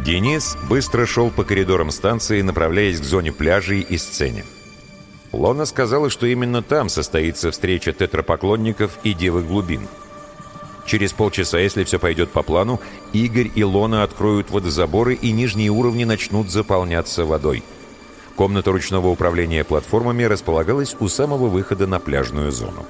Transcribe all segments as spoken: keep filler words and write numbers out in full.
Денис быстро шел по коридорам станции, направляясь к зоне пляжей и сцене. Лона сказала, что именно там состоится встреча тетрапоклонников и Девы Глубин. Через полчаса, если все пойдет по плану, Игорь и Лона откроют водозаборы, и нижние уровни начнут заполняться водой. Комната ручного управления платформами располагалась у самого выхода на пляжную зону.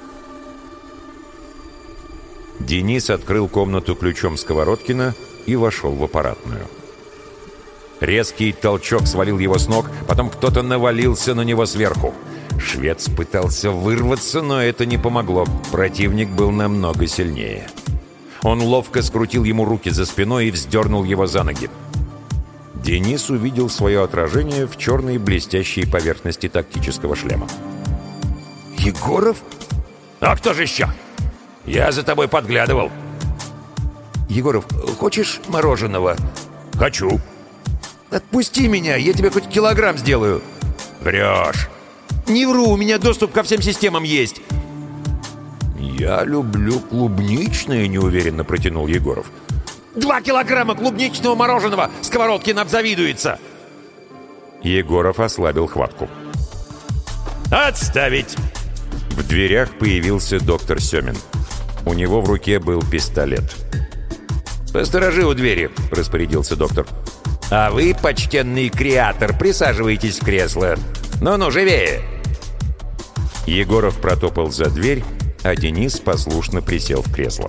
Денис открыл комнату ключом Сковородкина и вошел в аппаратную. Резкий толчок свалил его с ног, потом кто-то навалился на него сверху. Швец пытался вырваться, но это не помогло. Противник был намного сильнее. Он ловко скрутил ему руки за спиной и вздернул его за ноги. Денис увидел свое отражение в черной блестящей поверхности тактического шлема. «Егоров? А кто же еще? Я за тобой подглядывал». «Егоров, хочешь мороженого?» «Хочу». «Отпусти меня, я тебе хоть килограмм сделаю». «Врешь». «Не вру, у меня доступ ко всем системам есть». «Я люблю клубничное», — неуверенно протянул Егоров. «Два килограмма клубничного мороженого! Сковородкин обзавидуется!» Егоров ослабил хватку. «Отставить!» В дверях появился доктор Семин. У него в руке был пистолет. «Посторожи у двери», — распорядился доктор. «А вы, почтенный креатор, присаживайтесь в кресло. Ну-ну, живее!» Егоров протопал за дверь, а Денис послушно присел в кресло.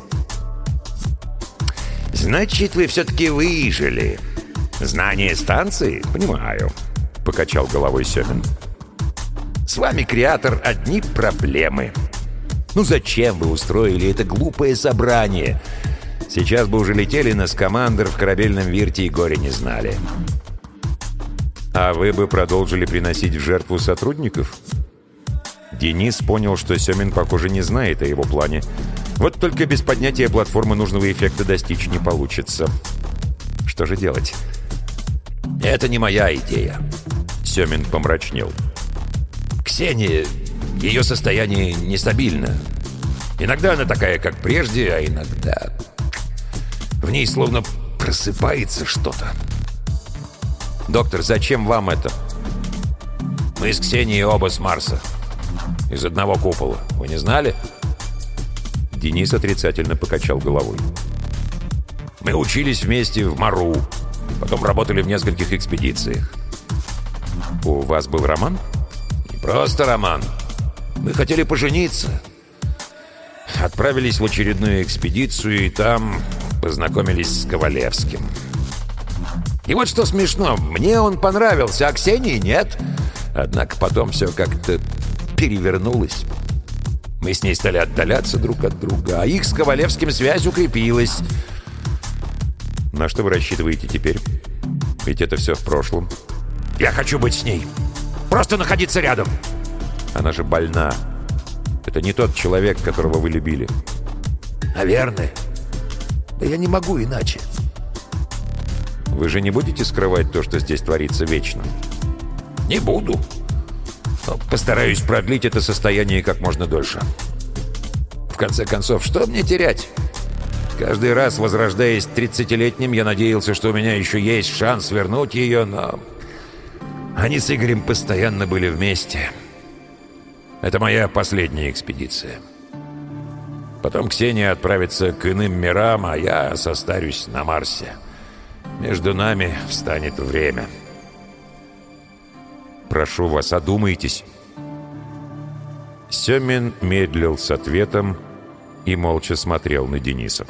«Значит, вы все-таки выжили. Знание станции? Понимаю», — покачал головой Семин. «С вами, креатор, одни проблемы. Ну зачем вы устроили это глупое собрание? Сейчас бы уже летели на скамандр в корабельном вирте и горе не знали». «А вы бы продолжили приносить в жертву сотрудников?» Денис понял, что Семин, похоже, не знает о его плане. Вот только без поднятия платформы нужного эффекта достичь не получится. Что же делать? «Это не моя идея», — Семин помрачнел. «Ксения, ее состояние нестабильно. Иногда она такая, как прежде, а иногда в ней словно просыпается что-то». «Доктор, зачем вам это?» «Мы с Ксенией оба с Марса. Из одного купола. Вы не знали?» Денис отрицательно покачал головой. «Мы учились вместе в МАРУ. Потом работали в нескольких экспедициях». «У вас был роман?» «Не просто роман. Мы хотели пожениться. Отправились в очередную экспедицию, и там познакомились с Ковалевским. И вот что смешно. Мне он понравился, а Ксении нет. Однако потом все как-то перевернулось. Мы с ней стали отдаляться друг от друга, а их с Ковалевским связь укрепилась». «На что вы рассчитываете теперь? Ведь это все в прошлом». «Я хочу быть с ней. Просто находиться рядом». «Она же больна. Это не тот человек, которого вы любили». «Наверное. Да я не могу иначе». «Вы же не будете скрывать то, что здесь творится вечно?» «Не буду. Но постараюсь продлить это состояние как можно дольше. В конце концов, что мне терять? Каждый раз, возрождаясь тридцатилетним, я надеялся, что у меня еще есть шанс вернуть ее, но они с Игорем постоянно были вместе. Это моя последняя экспедиция. Потом Ксения отправится к иным мирам, а я состарюсь на Марсе. Между нами встанет время». «Прошу вас, одумайтесь». Семин медлил с ответом и молча смотрел на Дениса.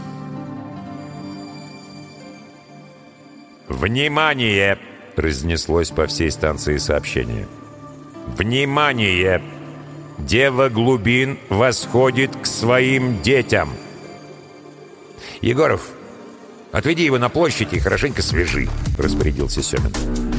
«Внимание!» — разнеслось по всей станции сообщение. «Внимание! Дева Глубин восходит к своим детям!» «Егоров, отведи его на площадь и хорошенько свяжи», — распорядился Семин.